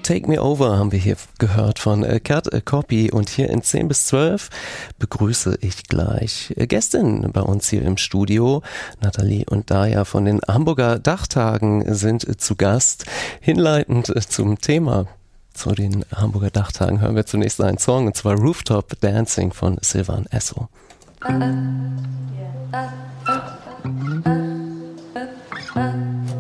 Take Me Over haben wir hier gehört von Cat Copy, und hier in 10 bis 12 begrüße ich gleich Gästinnen bei uns hier im Studio. Nathalie und Daya von den Hamburger Dachtagen sind zu Gast. Hinleitend zum Thema, zu den Hamburger Dachtagen, hören wir zunächst einen Song, und zwar Rooftop Dancing von Sylvan Esso.